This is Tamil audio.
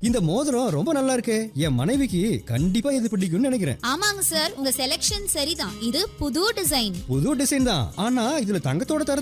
இந்த மோதிரம் ரொம்ப நல்லா இருக்கே, என் மனைவிக்கு கண்டிப்பா இது பிடிக்கும்னு நினைக்கிறேன். ஆமாங்க சார், உங்க செலக்ஷன் சரிதான். இது புது டிசைன். புது டிசைன் தான், ஆனா இதுல தங்கத்தோட தரத்தை